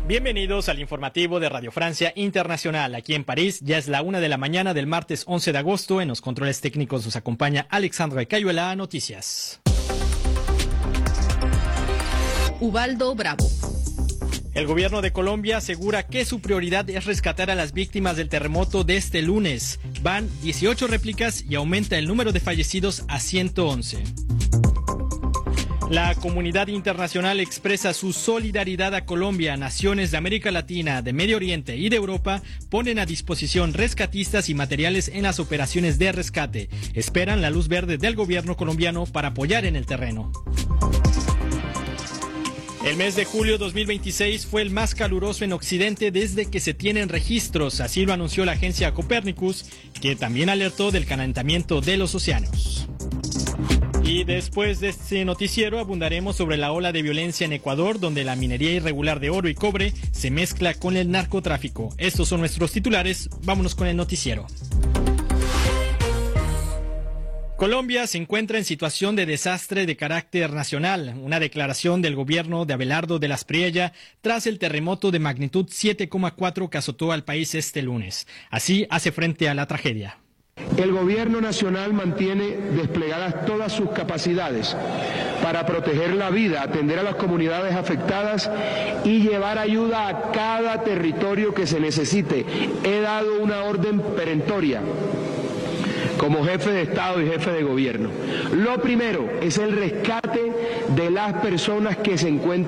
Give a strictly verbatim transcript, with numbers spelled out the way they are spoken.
Bienvenidos al informativo de Radio Francia Internacional. Aquí en París ya es la una de la mañana del martes once de agosto. En los controles técnicos nos acompaña Alexandra Cayuela. Noticias. Ubaldo Bravo. El gobierno de Colombia asegura que su prioridad es rescatar a las víctimas del terremoto de este lunes. Van dieciocho réplicas y aumenta el número de fallecidos a ciento once. La comunidad internacional expresa su solidaridad a Colombia. Naciones de América Latina, de Medio Oriente y de Europa ponen a disposición rescatistas y materiales en las operaciones de rescate. Esperan la luz verde del gobierno colombiano para apoyar en el terreno. El mes de julio dos mil veintiséis fue el más caluroso en Occidente desde que se tienen registros, así lo anunció la agencia Copernicus, que también alertó del calentamiento de los océanos. Y después de este noticiero abundaremos sobre la ola de violencia en Ecuador, donde la minería irregular de oro y cobre se mezcla con el narcotráfico. Estos son nuestros titulares, vámonos con el noticiero. Colombia se encuentra en situación de desastre de carácter nacional. Una declaración del gobierno de Abelardo de la Espriella tras el terremoto de magnitud siete coma cuatro que azotó al país este lunes. Así hace frente a la tragedia. El gobierno nacional mantiene desplegadas todas sus capacidades para proteger la vida, atender a las comunidades afectadas y llevar ayuda a cada territorio que se necesite. He dado una orden perentoria como jefe de Estado y jefe de gobierno. Lo primero es el rescate de las personas que se encuentran